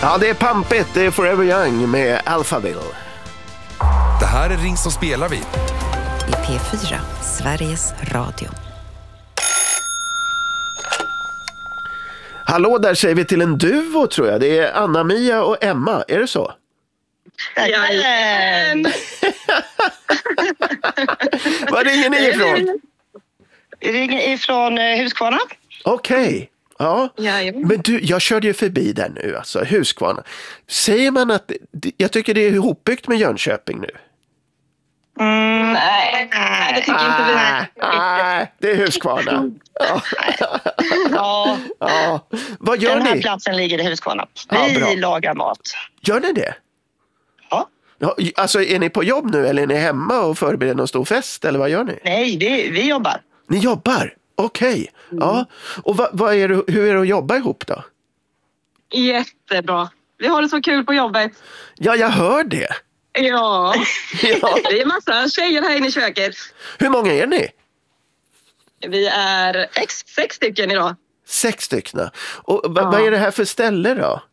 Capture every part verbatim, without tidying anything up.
Ja, det är pampigt. Det är Forever Young med Alphaville. Det här är Ring som spelar vi. I P fyra, Sveriges Radio. Hallå, där säger vi till en duo tror jag. Det är Anna-Mia och Emma. Är det så? Jajamän! Var ringer ni ifrån? Vi ringer ifrån Huskvarna. Okej. Okay. Ja. Jajamän. Men du, jag körde ju förbi där nu, alltså Huskvarna. Säger man att, jag tycker det är ihopbyggt med Jönköping nu? Mm, nej, nej, det tycker ah, inte vi. Nej, det är Huskvarna. Ja. Ja. Ja. Vad gör Den här ni? platsen ligger i Huskvarna. Ja, vi bra. lagar mat. Gör ni det? Ja. Ja. Alltså, är ni på jobb nu eller är ni hemma och förbereder någon stor fest? Eller vad gör ni? Nej, vi, vi jobbar. Ni jobbar? Okej. Okay. Mm. Ja. Och vad, vad är det, hur är det att jobba ihop då? Jättebra. Vi har det så kul på jobbet. Ja, jag hör det. Ja. Ja. Det är massa tjejer här inne i köket. Hur många är ni? Vi är sex, sex stycken idag. Sex stycken. Och v- ja. vad är det här för ställe då?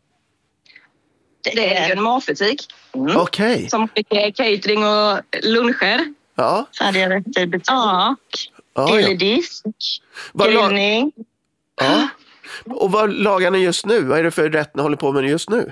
Det är en matbutik. Mm. Okej. Okay. Som är catering och luncher. Ja. Färdiga rätter, butik. Ja. Teledisk. Grillning. Ja. Och vad lagar ni just nu? Vad är det för rätt ni håller på med just nu?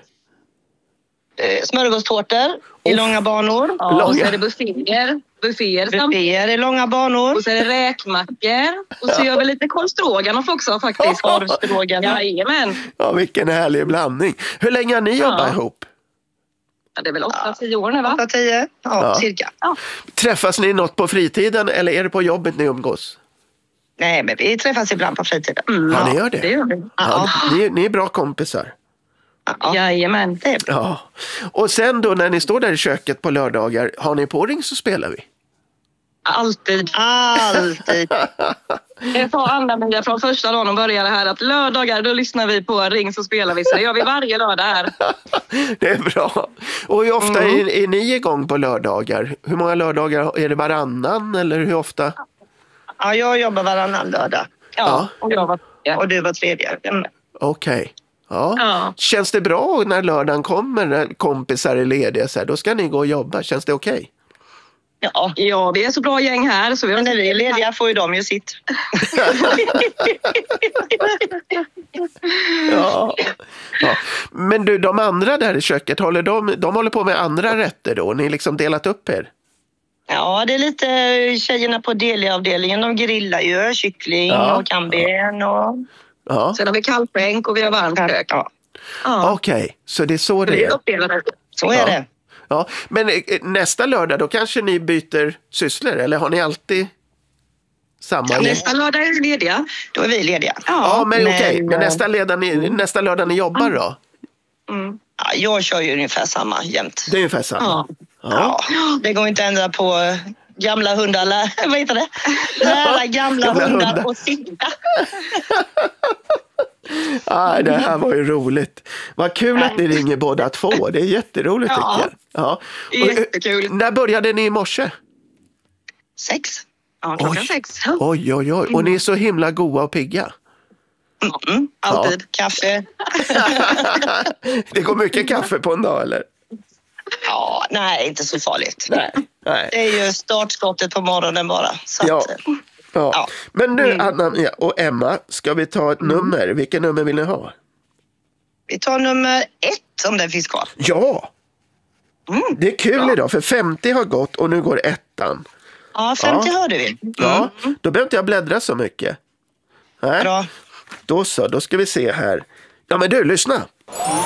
Eh, smörgåstårtor oh. i långa banor. Ja, långa. Och så är det bufféer. Bufféer, bufféer i långa banor. Och så är det räkmackor. Och så gör vi lite korvstroganoff också faktiskt. Korvstroganoff. Jajamän. Ja, vilken härlig blandning. Hur länge har ni jobbat ja. ihop? Ja, det är väl åtta, tio år nu va? åtta, tio, ja, ja. cirka. Ja. Träffas ni något på fritiden eller är det på jobbet ni umgås? Nej, men vi träffas ibland på fritiden. Mm. Ja, ni gör det? det, gör vi. Ja, ni, ni är bra kompisar. Ja. Jajamän. Det är bra. Ja. Och sen då när ni står där i köket på lördagar, har ni på Ring så spelar vi? Alltid. Alltid. Jag sa Anna-Mia från första dagen och började här att lördagar då lyssnar vi på Ring så spelar vi. Så det gör vi varje lördag här. Det är bra. Och hur ofta mm. är, är ni igång på lördagar? Hur många lördagar? Är det varannan eller hur ofta? Ja, jag jobbar varannan lördag. Ja, ja. Och, jag var, ja. och du var tredje. Mm. Okej. Okay. Ja. Ja. Känns det bra när lördagen kommer när kompisar är lediga? Så här, då ska ni gå och jobba. Känns det okej? Okay? Ja. ja, vi är så bra gäng här. Så vi har... Men när vi är lediga får ju de ju sitt. ja. Ja. Men du, de andra där i köket, håller de, de håller på med andra rätter då? Ni liksom delat upp er? Ja, det är lite tjejerna på deliavdelningen. De grillar ju kyckling ja. och kamben och... Ja. Sen har vi kallskänk och vi har varmkök. Ja. Ja. Okej, okay. Så det är så det är. Så är ja. det. Ja. Men nästa lördag då kanske ni byter sysslor eller har ni alltid samma? Ja, nästa lördag är vi lediga. Då är vi lediga. Ja, ja men, men okej. Okay. Men nästa, lördag ni, mm. nästa lördag ni jobbar då? Mm. Ja, jag kör ju ungefär samma jämt. Det är ungefär samma? Ja. Ja. ja. Det går inte att ändra på gamla hundar. Lä- vad heter det? Lära gamla, gamla hundar, hundar och sitta. Ah, det här var ju roligt. Vad kul att ni ringer båda två. Det är jätteroligt ja. tycker jag. Ja. Och, jättekul. När började ni i morse? Sex. Ja, klockan oj. sex. Oj, oj, oj. Och ni är så himla goda och pigga. Mm, alltid. Ja. Kaffe. Det går mycket kaffe på en dag, eller? Ja, nej, inte så farligt. Nej. nej. Det är ju startskottet på morgonen bara. Så ja. Att, ja. ja. Men nu, mm. Anna och Emma, ska vi ta ett mm. nummer? Vilket nummer vill ni ha? Vi tar nummer ett om den finns kvar. Ja! Mm. Det är kul ja. idag, för femtio har gått och nu går ettan. Ja, femtio ja. hörde vi. Mm. Ja, då behöver inte jag bläddra så mycket. Nej. Bra. Då så, då ska vi se här. Ja, men du, lyssna. Mm.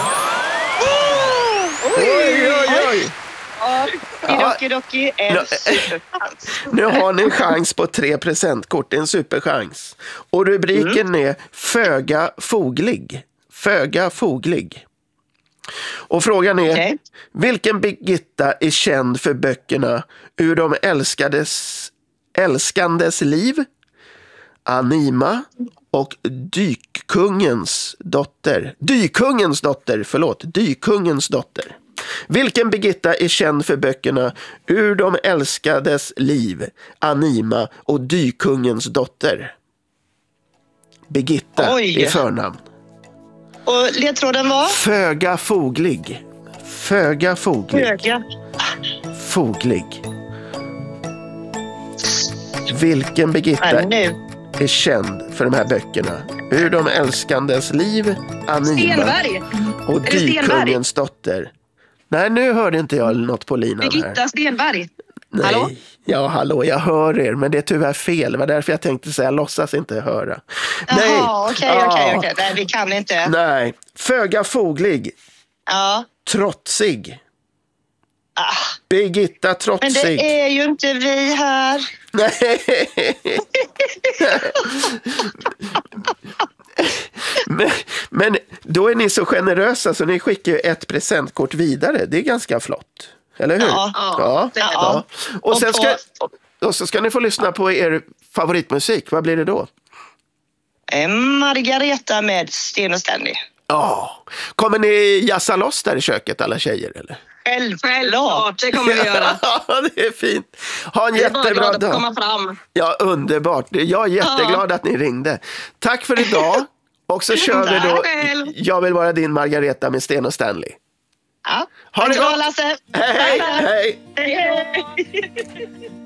Oj, oj, oj. Ja. Doki, en nu har ni en chans på tre presentkort. Det är en superchans. Och rubriken mm. är Föga foglig. Föga foglig. Och frågan är, okay. vilken Birgitta är känd för böckerna Ur de älskades, älskandes liv, Anima och Dykungens dotter. Dykungens dotter, förlåt. Dykungens dotter. Vilken Birgitta är känd för böckerna Ur de älskades liv, Anima och Dykungens dotter? Birgitta Oj. är förnamn. Och ledtråden var? Föga foglig. Föga foglig. Föga. Foglig. Vilken Birgitta Nej, nu. är känd för de här böckerna? Ur de älskandes liv, Anima Stenberg. och Är det Stenberg? Dykungens dotter. Nej, nu hörde inte jag något på linan här. Birgitta Stenberg. Nej. Hallå? Ja, hallå, jag hör er, men det är tyvärr fel. Det var därför jag tänkte säga, låtsas inte höra. Nej. Jaha, okej, Ja. okej, okej. Nej, vi kan inte. Nej, föga foglig, Ja. trotsig. Ah. Birgitta Men trotsig. det är ju inte vi här. Nej. men, men då är ni så generösa så ni skickar ju ett presentkort vidare. Det är ganska flott. Eller hur? Ja. Ja. det är det. Ja. Och, sen Och ska, på- och så ska ni få lyssna på er favoritmusik. Vad blir det då? Eh, Margareta med Sten och Stanley. Ja. Kommer ni jassa loss där i köket, alla tjejer, eller? Självklart. Självklart, det kommer vi göra. Ja, det är fint. Ha en Vi är bara jättebra glada att dag. komma fram. Ja, underbart. Jag är jätteglad att ni ringde. Tack för idag. Och så kör vi då. Tack själv. Jag vill vara din Margareta med Sten och Stanley. Ja. Ha det Bra, gott. Lasse. Hej, hej. Hej, hej.